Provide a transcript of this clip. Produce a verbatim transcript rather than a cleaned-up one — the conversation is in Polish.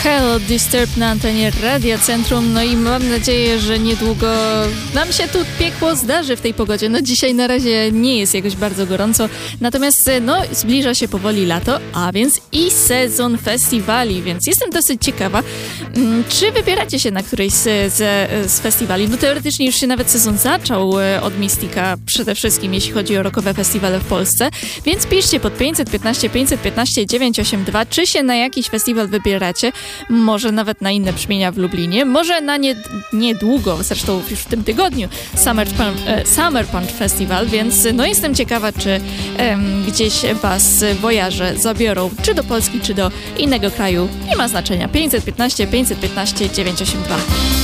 Hello Disturb na antenie Radia Centrum. No i mam nadzieję, że niedługo nam się tu piekło zdarzy w tej pogodzie. No dzisiaj na razie nie jest jakoś bardzo gorąco, natomiast no zbliża się powoli lato, a więc i sezon festiwali, więc jestem dosyć ciekawa, czy wybieracie się na którejś z, z, z festiwali. No teoretycznie już się nawet sezon zaczął od Mystika, przede wszystkim jeśli chodzi o rockowe festiwale w Polsce, więc piszcie pod pięćset piętnaście pięćset piętnaście dziewięćset osiemdziesiąt dwa, czy się na jakiś festiwal wybieracie, może nawet na inne brzmienia w Lublinie, może na nie, niedługo, zresztą już w tym tygodniu Summer Punch, e, Summer Punch Festival, więc no jestem ciekawa, czy em, gdzieś was wojaże zabiorą, czy do Polski, czy do innego kraju. Nie ma znaczenia. pięćset piętnaście pięćset piętnaście dziewięćset osiemdziesiąt dwa.